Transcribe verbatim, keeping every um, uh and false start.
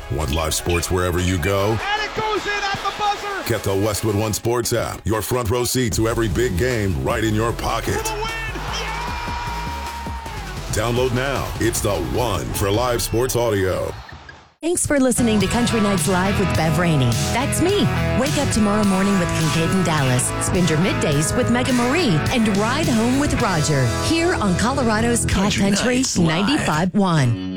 Want live sports wherever you go? And it goes in at the buzzer! Get the Westwood One Sports app. Your front row seat to every big game right in your pocket. For the win! Yeah! Download now. It's the one for live sports audio. Thanks for listening to Country Nights Live with Bev Rainey. That's me. Wake up tomorrow morning with Kincaid and Dallas. Spend your middays with Mega Marie and ride home with Roger. Here on Colorado's Cat Country Country Nights Live. ninety-five point one.